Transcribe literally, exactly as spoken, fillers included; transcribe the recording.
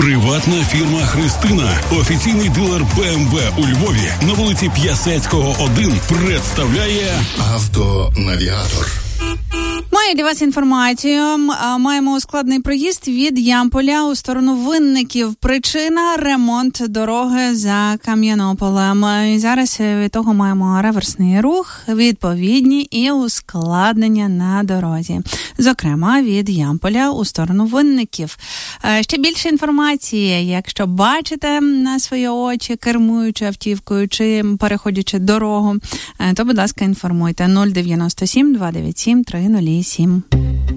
Приватна фірма «Христина», офіційний дилер Б М В у Львові на вулиці П'ясецького, один, представляє «Автонавігатор». Маю для вас інформацію. Маємо складний проїзд від Ямполя у сторону Винників. Причина – ремонт дороги за Кам'янополем. І зараз від того маємо реверсний рух, відповідні і ускладнення на дорозі. Зокрема, від Ямполя у сторону Винників. Ще більше інформації, якщо бачите на свої очі, кермуючи автівкою чи переходячи дорогу, то, будь ласка, інформуйте нуль дев'яносто сім, два дев'ять сім, три нуль сім.